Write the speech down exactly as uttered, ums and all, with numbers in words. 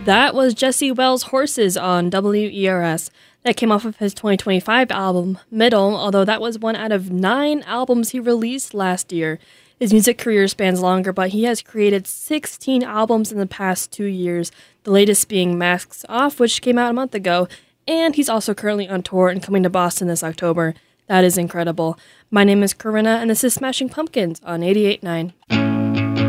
That was Jesse Wells' Horses on W E R S. That came off of his twenty twenty-five album, Middle, although that was one out of nine albums he released last year. His music career spans longer, but he has created sixteen albums in the past two years, the latest being Masks Off, which came out a month ago, and he's also currently on tour and coming to Boston this October. That is incredible. My name is Corinna, and this is Smashing Pumpkins on eighty-eight point nine.